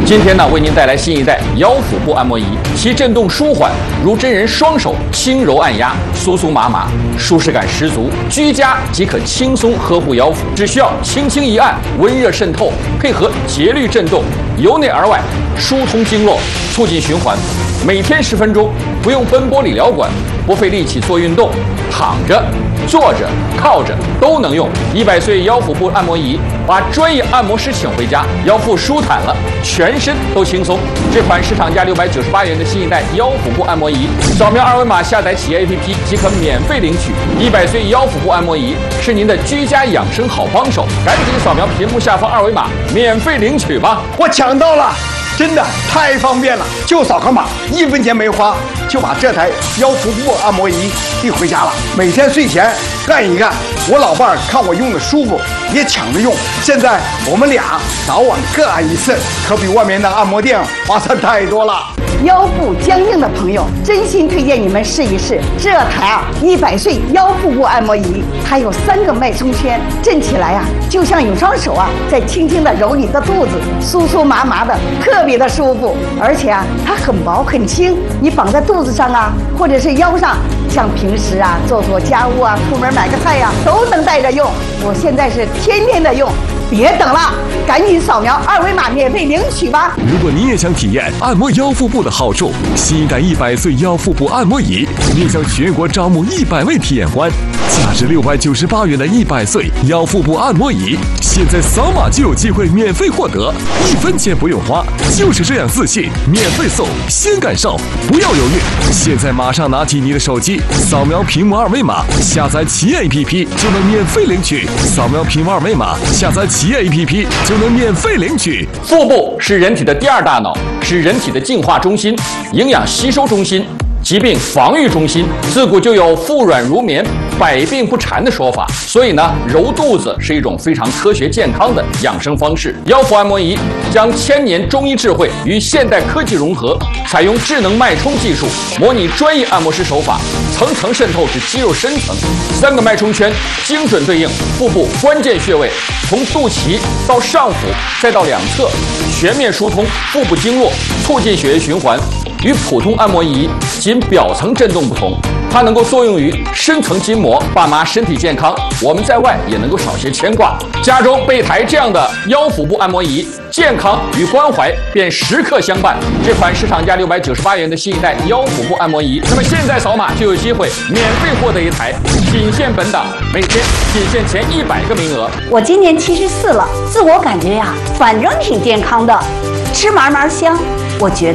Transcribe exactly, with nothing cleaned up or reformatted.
今天呢，为您带来新一代腰腹部按摩仪，其震动舒缓，如真人双手轻柔按压，酥酥麻麻，舒适感十足。居家即可轻松呵护腰腹，只需要轻轻一按，温热渗透，配合节律震动，由内而外疏通经络，促进循环。每天十分钟，不用奔波理疗馆，不费力气做运动，躺着、坐着、靠着都能用。一百岁腰腹部按摩仪，把专业按摩师请回家，腰腹舒坦了，全身都轻松。这款市场价六百九十八元的新一代腰腹部按摩仪，扫描二维码下载企业 A P P 即可免费领取。一百岁腰腹部按摩仪是您的居家养生好帮手，赶紧扫描屏幕下方二维码，免费领取吧！ 我抢到了！真的太方便了，就扫个码，一分钱没花，就把这台腰腹部按摩仪递回家了。每天睡前干一干，我老伴儿看我用的舒服，也抢着用。现在我们俩早晚各按一次，可比外面的按摩店划算太多了。 腰部僵硬的朋友，真心推荐你们试一试这台啊一百岁腰腹部按摩仪。它有三个脉冲圈，震起来啊，就像有双手啊在轻轻的揉你的肚子，酥酥麻麻的，特别的舒服。而且啊，它很薄很轻，你绑在肚子上啊，或者是腰上，像平时啊做做家务啊，出门买个菜呀、啊，都能带着用。我现在是天天的用。别等了，赶紧扫描二维码免费领取吧！ 如果你也想体验按摩腰腹部的好处，新一代一百岁腰腹部按摩仪面向全国招募一百位体验官，价值六百九十八元的一百岁腰腹部按摩仪，现在扫码就有机会免费获得，一分钱不用花，就是这样自信，免费送，先感受，不要犹豫！现在马上拿起你的手机，扫描屏幕二维码，下载企业 A P P 就能免费领取。扫描屏幕二维码，下载企业 A P P 就能免费领取。 腹部是人体的第二大脑，是人体的净化中心、营养吸收中心、疾病防御中心。自古就有腹软如绵、百病不缠的说法，所以呢，揉肚子是一种非常科学健康的养生方式。腰腹按摩仪将千年中医智慧与现代科技融合，采用智能脉冲技术，模拟专业按摩师手法，层层渗透至肌肉深层。三个脉冲圈精准对应腹部关键穴位，从肚脐到上腹再到两侧，全面疏通腹部经络，促进血液循环。与普通按摩仪仅表层震动不同，它能够作用于深层筋膜。爸妈身体健康，我们在外也能够少些牵挂。家中备台这样的腰腹部按摩仪，健康与关怀便时刻相伴。这款市场价六百九十八元的新一代腰腹部按摩仪，那么现在扫码就有机会免费获得一台，仅限本档，每天仅限前一百个名额。 我今年七十四了，自我感觉呀，反正挺健康的，吃嘛嘛香，我觉得。